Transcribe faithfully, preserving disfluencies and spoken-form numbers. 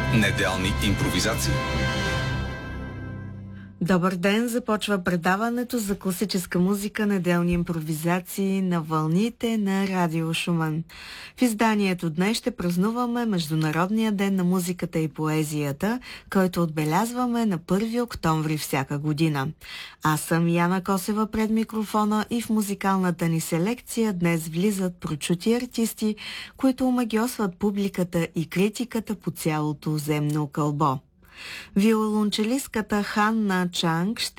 Неделни импровизации. Добър ден! Започва предаването за класическа музика, неделни импровизации на вълните на Радио Шуман. В изданието днес ще празнуваме Международния ден на музиката и поезията, който отбелязваме на първи октомври всяка година. Аз съм Яна Косева пред микрофона и в музикалната ни селекция днес влизат прочути артисти, които омагьосват публиката и критиката по цялото земно кълбо. Виолончелистката Ханна Чанг ще